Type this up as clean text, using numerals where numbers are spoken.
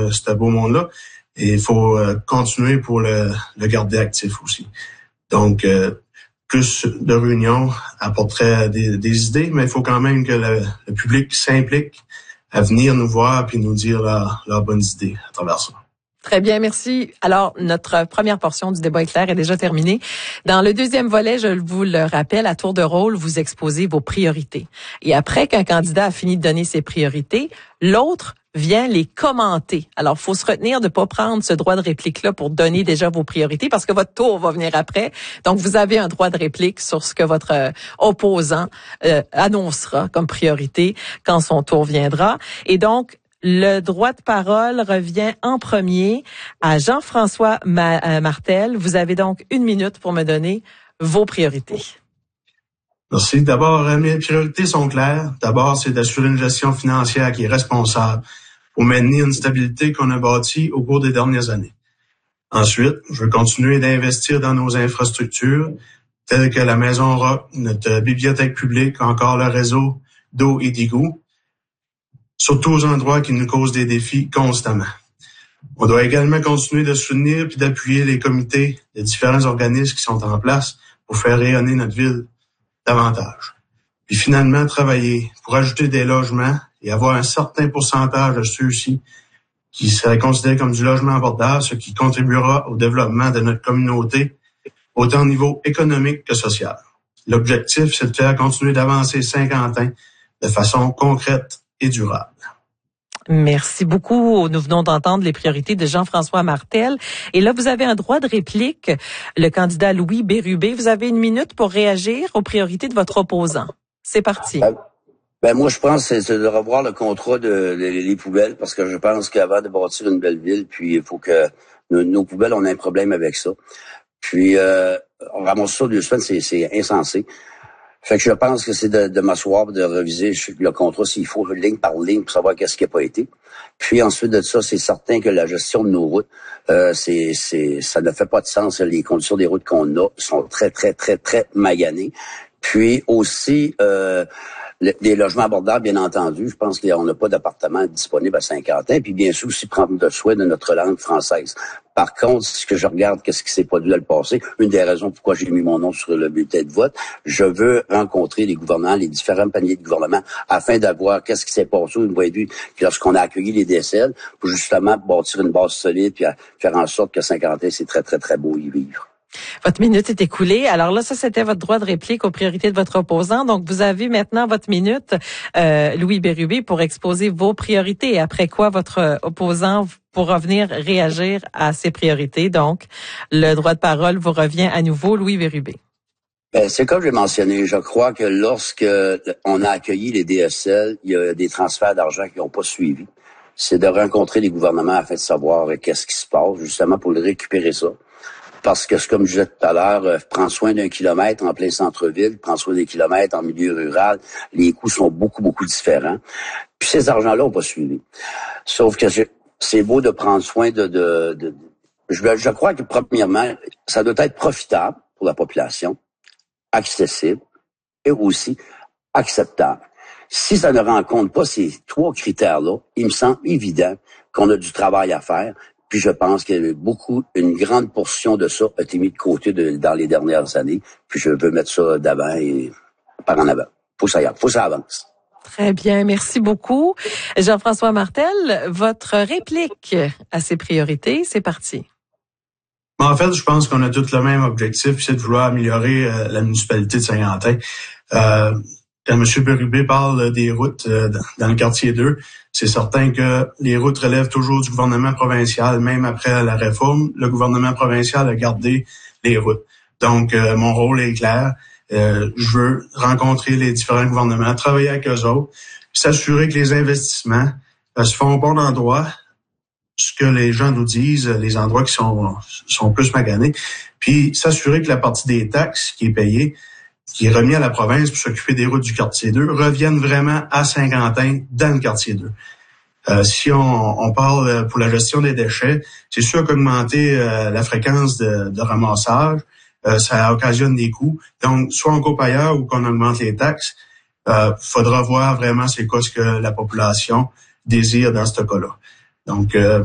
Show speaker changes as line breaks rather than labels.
ce beau monde-là. Et il faut continuer pour le garder actif aussi. Donc, plus de réunions apporterait des idées, mais il faut quand même que le public s'implique à venir nous voir puis nous dire leurs bonnes idées à travers ça.
Très bien, merci. Alors, notre première portion du débat éclair est déjà terminée. Dans le deuxième volet, je vous le rappelle, à tour de rôle, vous exposez vos priorités. Et après qu'un candidat a fini de donner ses priorités, l'autre vient les commenter. Alors, faut se retenir de pas prendre ce droit de réplique-là pour donner déjà vos priorités parce que votre tour va venir après. Donc, vous avez un droit de réplique sur ce que votre opposant annoncera comme priorité quand son tour viendra. Et donc, le droit de parole revient en premier à Jean-François Martel. Vous avez donc 1 minute pour me donner vos priorités.
Merci. D'abord, mes priorités sont claires. D'abord, c'est d'assurer une gestion financière qui est responsable pour maintenir une stabilité qu'on a bâtie au cours des dernières années. Ensuite, je veux continuer d'investir dans nos infrastructures, telles que la Maison Rock, notre bibliothèque publique, encore le réseau d'eau et d'égouts, surtout aux endroits qui nous causent des défis constamment. On doit également continuer de soutenir puis d'appuyer les comités des différents organismes qui sont en place pour faire rayonner notre ville davantage. Puis finalement, travailler pour ajouter des logements et avoir un certain pourcentage de ceux-ci qui seraient considérés comme du logement abordable, ce qui contribuera au développement de notre communauté, autant au niveau économique que social. L'objectif, c'est de faire continuer d'avancer Saint-Quentin de façon concrète et durable.
Merci beaucoup. Nous venons d'entendre les priorités de Jean-François Martel. Et là, vous avez un droit de réplique. Le candidat Louis Bérubé, vous avez 1 minute pour réagir aux priorités de votre opposant. C'est parti.
Moi, je pense que c'est de revoir le contrat les poubelles, parce que je pense qu'avant de bâtir une belle ville, puis il faut que nos poubelles, on a un problème avec ça. Puis, on ramasse ça 2 semaines, c'est insensé. Fait que je pense que c'est de m'asseoir, de reviser le contrat s'il faut, ligne par ligne, pour savoir qu'est-ce qui n'a pas été. Puis ensuite de ça, c'est certain que la gestion de nos routes, ça ne fait pas de sens. Les conditions des routes qu'on a sont très, très, très, très maganées. Puis aussi, des logements abordables, bien entendu. Je pense qu'on n'a pas d'appartement disponible à Saint-Quentin. Puis bien sûr, aussi prendre de soin de notre langue française. Par contre, ce que je regarde, qu'est-ce qui s'est produit dans le passé, une des raisons pourquoi j'ai mis mon nom sur le bulletin de vote, je veux rencontrer les gouvernements, les différents paniers de gouvernement, afin d'avoir qu'est-ce qui s'est passé au point de vue lorsqu'on a accueilli les DSL, pour justement bâtir une base solide, puis faire en sorte que Saint-Quentin, c'est très, très, très beau y vivre.
Votre minute est écoulée. Alors là, ça, c'était votre droit de réplique aux priorités de votre opposant. Donc, vous avez maintenant votre minute, Louis Bérubé, pour exposer vos priorités. Et après quoi, votre opposant pourra venir réagir à ses priorités. Donc, le droit de parole vous revient à nouveau, Louis Bérubé.
C'est comme j'ai mentionné, je crois que lorsque on a accueilli les DSL, il y a des transferts d'argent qui n'ont pas suivi. C'est de rencontrer les gouvernements afin de savoir qu'est-ce qui se passe, justement pour récupérer ça. Parce que, comme je disais tout à l'heure, prends soin d'1 kilomètre en plein centre-ville, prends soin des kilomètres en milieu rural, les coûts sont beaucoup, beaucoup différents. Puis ces argents-là n'ont pas suivi. Sauf que c'est beau de prendre soin je crois que, premièrement, ça doit être profitable pour la population, accessible et aussi acceptable. Si ça ne rencontre pas ces 3 critères-là, il me semble évident qu'on a du travail à faire. Puis je pense une grande portion de ça a été mis de côté dans les dernières années. Puis je veux mettre ça d'avant et par en avant. Faut que ça avance.
Très bien, merci beaucoup. Jean-François Martel, votre réplique à ces priorités, c'est parti.
En fait, je pense qu'on a tous le même objectif, c'est de vouloir améliorer la municipalité de Saint-Quentin. Quand M. Bérubé parle des routes dans le quartier 2, c'est certain que les routes relèvent toujours du gouvernement provincial. Même après la réforme, le gouvernement provincial a gardé les routes. Donc, mon rôle est clair. Je veux rencontrer les différents gouvernements, travailler avec eux autres, s'assurer que les investissements se font au bon endroit, ce que les gens nous disent, les endroits qui sont plus maganés, puis s'assurer que la partie des taxes qui est payée, qui est remis à la province pour s'occuper des routes du quartier 2, reviennent vraiment à Saint-Quentin, dans le quartier 2. Si on parle pour la gestion des déchets, c'est sûr qu'augmenter la fréquence de ramassage, ça occasionne des coûts. Donc, soit on coupe ailleurs ou qu'on augmente les taxes, faudra voir vraiment c'est quoi ce que la population désire dans ce cas-là. Donc,